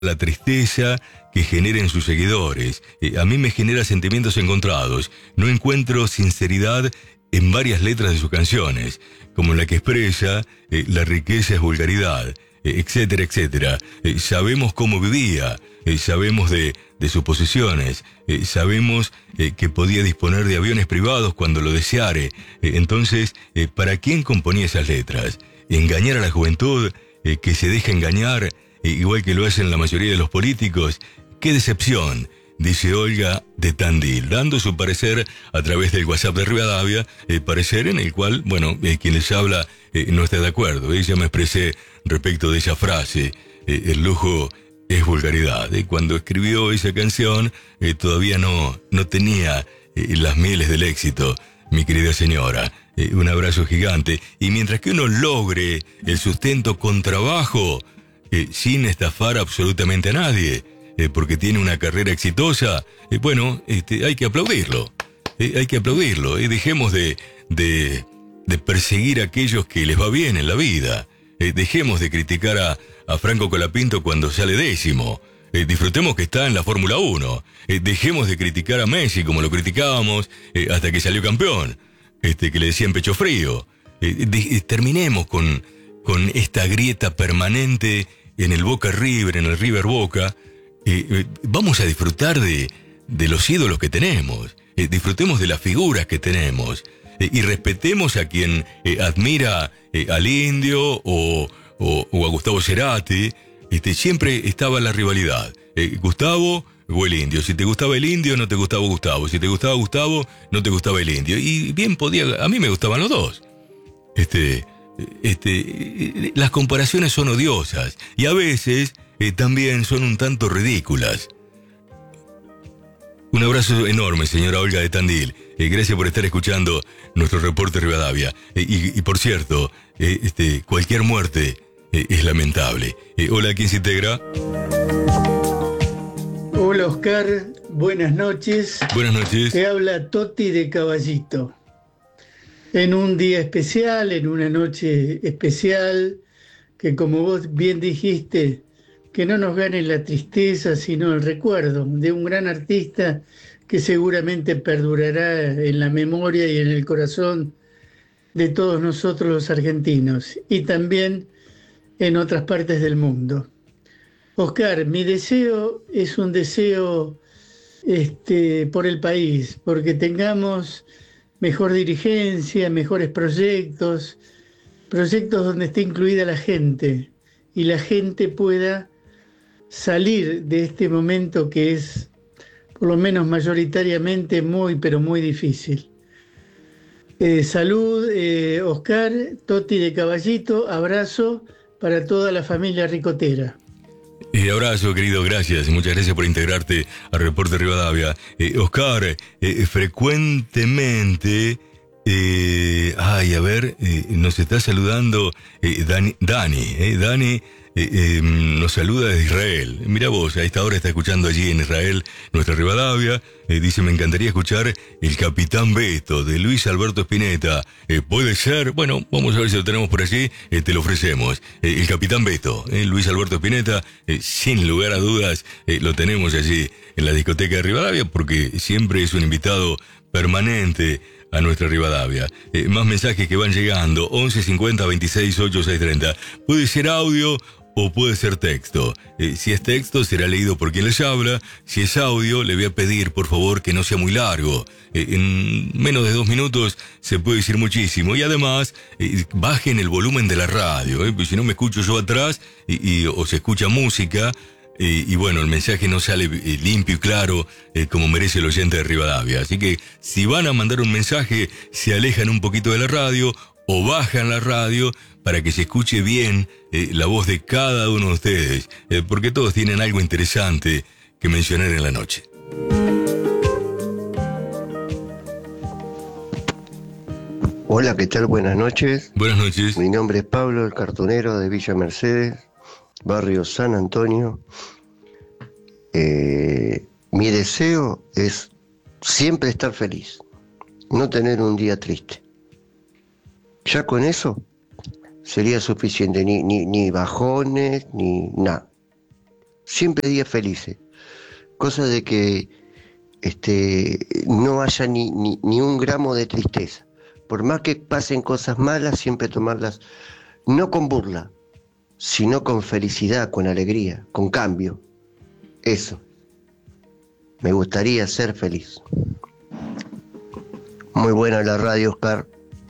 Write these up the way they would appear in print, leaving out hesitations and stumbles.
la tristeza que generen sus seguidores. A mí me genera sentimientos encontrados. No encuentro sinceridad en varias letras de sus canciones, como en la que expresa la riqueza es vulgaridad, etcétera, etcétera. Sabemos cómo vivía, sabemos de sus posesiones, sabemos que podía disponer de aviones privados cuando lo deseare. Entonces, ¿para quién componía esas letras? ¿Engañar a la juventud que se deja engañar, igual que lo hacen la mayoría de los políticos? ¡Qué decepción!, dice Olga de Tandil, dando su parecer a través del WhatsApp de Rivadavia, parecer en el cual, bueno, quien les habla no está de acuerdo. Ella me expresé respecto de esa frase, el lujo es vulgaridad. Cuando escribió esa canción, todavía no tenía las mieles del éxito, mi querida señora. Un abrazo gigante. Y mientras que uno logre el sustento con trabajo, sin estafar absolutamente a nadie, porque tiene una carrera exitosa, bueno, hay que aplaudirlo. Hay que aplaudirlo. Dejemos de perseguir a aquellos que les va bien en la vida. Dejemos de criticar a Franco Colapinto cuando sale décimo. Disfrutemos que está en la Fórmula 1. Dejemos de criticar a Messi como lo criticábamos hasta que salió campeón. Que le decían pecho frío. Terminemos con esta grieta permanente en el Boca River, en el River Boca. Vamos a disfrutar de los ídolos que tenemos. Disfrutemos de las figuras que tenemos. Y respetemos a quien admira al Indio o a Gustavo Cerati. Siempre estaba la rivalidad. Gustavo o el Indio. Si te gustaba el Indio, no te gustaba Gustavo. Si te gustaba Gustavo, no te gustaba el Indio. Y bien podía... A mí me gustaban los dos. Las comparaciones son odiosas. Y a veces también son un tanto ridículas. Un abrazo enorme, señora Olga de Tandil. Gracias por estar escuchando nuestro reporte Rivadavia. Y por cierto, cualquier muerte es lamentable. Hola, ¿quién se integra? Hola, Oscar. Buenas noches. Buenas noches. Te habla Toti de Caballito. En un día especial, en una noche especial, que como vos bien dijiste, que no nos gane la tristeza, sino el recuerdo de un gran artista que seguramente perdurará en la memoria y en el corazón de todos nosotros los argentinos y también en otras partes del mundo. Oscar, mi deseo es un deseo por el país, porque tengamos mejor dirigencia, mejores proyectos donde esté incluida la gente y la gente pueda salir de este momento que es, por lo menos mayoritariamente, muy, pero muy difícil. Salud, Oscar, Toti de Caballito, abrazo para toda la familia ricotera. Abrazo, querido, gracias. Muchas gracias por integrarte al Reporte Rivadavia. Oscar, frecuentemente... nos está saludando Dani. Dani nos saluda desde Israel. Mira vos, a esta hora está escuchando allí en Israel nuestra Rivadavia. Dice, me encantaría escuchar El Capitán Beto de Luis Alberto Spinetta. ¿Puede ser? Bueno, vamos a ver si lo tenemos por allí. Te lo ofrecemos. El Capitán Beto, Luis Alberto Spinetta, sin lugar a dudas, lo tenemos allí en la discoteca de Rivadavia porque siempre es un invitado permanente a nuestra Rivadavia. Más mensajes que van llegando, 11 50 26 8 6 30. Puede ser audio o puede ser texto. Si es texto, será leído por quien les habla. Si es audio, le voy a pedir, por favor, que no sea muy largo. En menos de 2 minutos se puede decir muchísimo. Y además, bajen el volumen de la radio, porque si no me escucho yo atrás o se escucha música. Y bueno, el mensaje no sale limpio y claro como merece el oyente de Rivadavia. Así que si van a mandar un mensaje, se alejan un poquito de la radio o bajan la radio para que se escuche bien la voz de cada uno de ustedes, porque todos tienen algo interesante que mencionar en la noche. Hola, ¿qué tal? Buenas noches. Buenas noches. Mi nombre es Pablo, el cartonero de Villa Mercedes, barrio San Antonio. Mi deseo es siempre estar feliz, no tener un día triste. Ya con eso sería suficiente, ni bajones, ni nada. siempre días felices, cosa de que no haya ni un gramo de tristeza. Por más que pasen cosas malas, siempre tomarlas no con burla, sino con felicidad, con alegría, con cambio. Eso. Me gustaría ser feliz. Muy buena la radio, Oscar.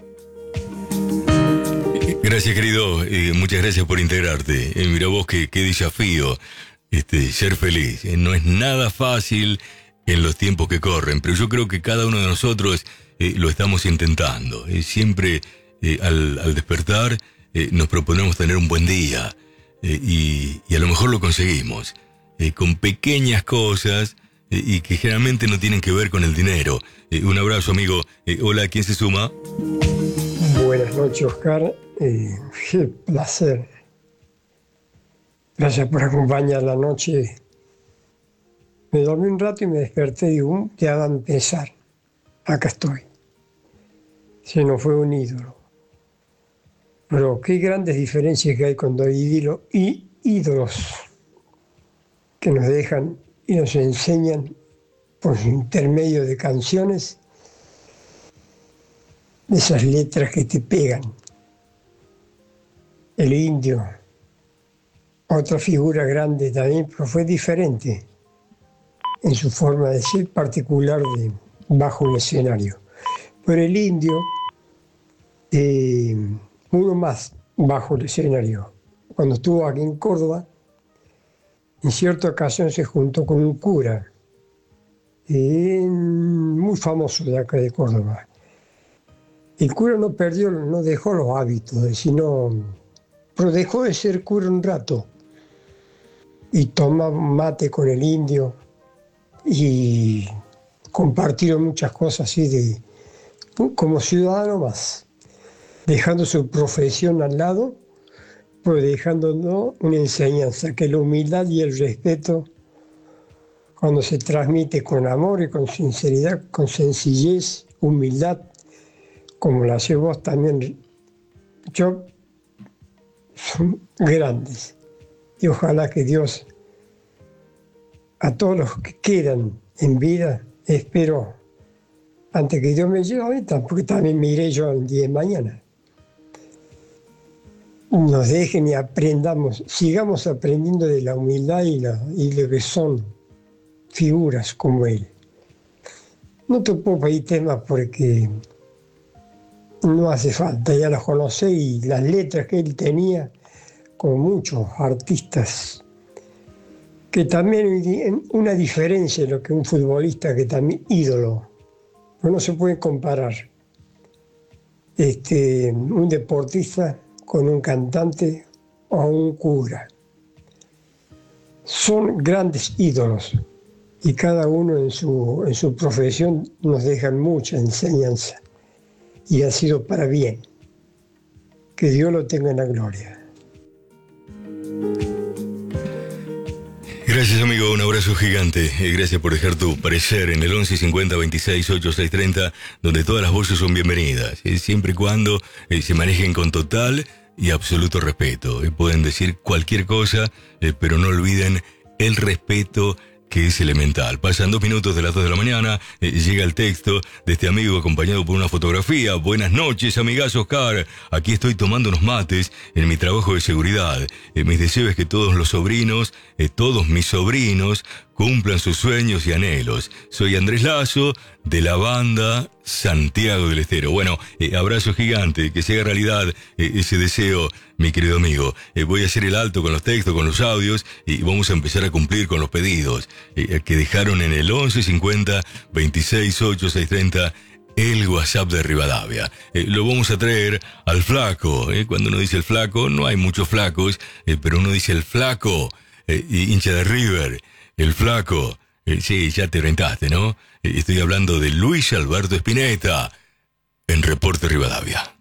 Gracias, querido. Muchas gracias por integrarte. Mira vos qué desafío ser feliz. No es nada fácil en los tiempos que corren, pero yo creo que cada uno de nosotros lo estamos intentando. Siempre al despertar nos proponemos tener un buen día y a lo mejor lo conseguimos con pequeñas cosas y que generalmente no tienen que ver con el dinero. Un abrazo, amigo. Hola, ¿quién se suma? Buenas noches, Oscar. Qué placer. Gracias por acompañar la noche. Me dormí un rato y me desperté y digo, te hagan pesar. Acá estoy. Se nos fue un ídolo. Pero qué grandes diferencias que hay cuando hay ídolos que nos dejan y nos enseñan por intermedio de canciones esas letras que te pegan. El Indio, otra figura grande también, pero fue diferente en su forma de ser particular bajo el escenario. Pero el Indio, uno más bajo el escenario. Cuando estuvo aquí en Córdoba, en cierta ocasión se juntó con un cura muy famoso de acá de Córdoba. El cura no dejó los hábitos, pero dejó de ser cura un rato y tomaba mate con el Indio y compartieron muchas cosas así como ciudadano más, dejando su profesión al lado, pero dejándonos una enseñanza, que la humildad y el respeto, cuando se transmite con amor y con sinceridad, con sencillez, humildad, como la hace vos también, son grandes. Y ojalá que Dios, a todos los que quedan en vida, espero, antes que Dios me lleve ahorita, porque también me iré yo el día de mañana, nos dejen y aprendamos, sigamos aprendiendo de la humildad y de que son figuras como él. No te puedo pedir temas porque no hace falta, ya los conocé, y las letras que él tenía, con muchos artistas, que también hay una diferencia en lo que un futbolista, que también ídolo, no se puede comparar un deportista con un cantante o un cura. Son grandes ídolos y cada uno en su profesión nos dejan mucha enseñanza y ha sido para bien. Que Dios lo tenga en la gloria. Gracias, amigo, un abrazo gigante. Gracias por dejar tu parecer en el 11 50 26 86 30, donde todas las voces son bienvenidas, siempre y cuando se manejen con total y absoluto respeto. Pueden decir cualquier cosa, pero no olviden el respeto, que es elemental. Pasan 2 minutos de las 2 de la mañana, llega el texto de este amigo acompañado por una fotografía. Buenas noches, amigazo Oscar. Aquí estoy tomando unos mates en mi trabajo de seguridad. Mis deseos es que todos mis sobrinos, cumplan sus sueños y anhelos. Soy Andrés Lazo, de la banda Santiago del Estero. Bueno, abrazo gigante, que se haga realidad ese deseo, mi querido amigo. Voy a hacer el alto con los textos, con los audios, y vamos a empezar a cumplir con los pedidos que dejaron en el 11 50 26 86 30, el WhatsApp de Rivadavia. Lo vamos a traer al flaco. Cuando uno dice el flaco, no hay muchos flacos, pero uno dice el flaco, hincha de River, el flaco. Sí, ya te orientaste, ¿no? Estoy hablando de Luis Alberto Spinetta en Reporte Rivadavia.